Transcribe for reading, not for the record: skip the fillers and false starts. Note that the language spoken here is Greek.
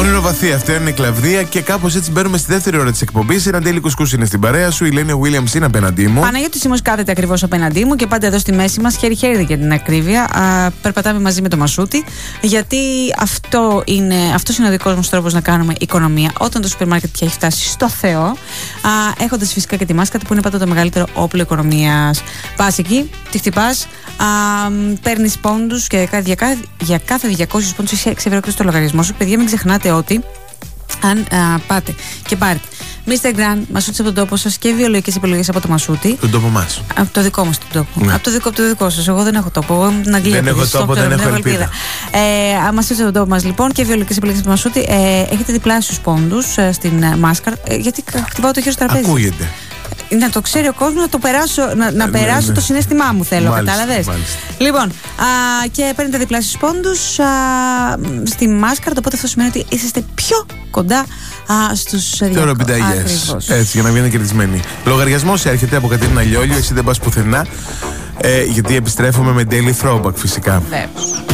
Όνειρο βαθύ, αυτό είναι η Κλαβδία και κάπως έτσι μπαίνουμε στη δεύτερη ώρα της εκπομπής. Ένα Ντέλη Κουσκούς είναι στην παρέα σου, η Λένη Williams είναι απέναντί μου. Παναγιώτη Σίμος κάθεται ακριβώς απέναντί μου και πάντα εδώ στη μέση μας, χέρι-χέρι για την ακρίβεια. Περπατάμε μαζί με το Μασούτη, γιατί αυτός είναι ο δικός μας τρόπος να κάνουμε οικονομία. Όταν το σούπερ μάρκετ πια έχει φτάσει στο Θεό, έχοντας φυσικά και τη μάσκα του που είναι πάντα το μεγαλύτερο όπλο οικονομίας. Πας εκεί, τη χτυπάς, παίρνεις πόντους και για κάθε 200 πόντους έχει 6 ευρώ στο λογαριασμό σου. Παιδιά, μην ξεχνάτε ότι αν πάτε και πάρετε Mr. Grand, Μασούτη από τον τόπο σας και βιολογικές επιλογές από το Μασούτη. Τον τόπο μας. Από το δικό μας τον τόπο. Ναι. Από το δικό σας. Εγώ δεν έχω τόπο. Εγώ είμαι την Αγγλία. Δεν έχω τόπο, δεν έχω ελπίδα. Μασούτη από τον τόπο μας λοιπόν και βιολογικές επιλογές από το Μασούτη. Έχετε διπλάσιους πόντους στην μάσκα. Γιατί χτυπάω το χέρι στο τραπέζι. Ακούγεται. Να το ξέρει ο κόσμος, να περάσω το συναίσθημά μου θέλω, κατάλαβες. Λοιπόν, και παίρνετε διπλάσιους πόντους στη μάσκαρα, οπότε αυτό σημαίνει ότι είσαστε πιο κοντά στους 200. Θεωρώ πιταγιές. Έτσι, για να βγαίνετε κερδισμένοι. Λογαριασμός έρχεται από Κατερίνα Λιόλιο, εσύ δεν πας πουθενά, γιατί επιστρέφουμε με Daily Throwback φυσικά. Βέβαια.